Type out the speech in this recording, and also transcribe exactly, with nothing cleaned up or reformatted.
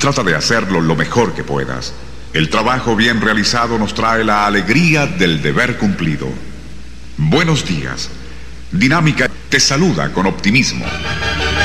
trata de hacerlo lo mejor que puedas. El trabajo bien realizado nos trae la alegría del deber cumplido. Buenos días. Dinámica te saluda con optimismo.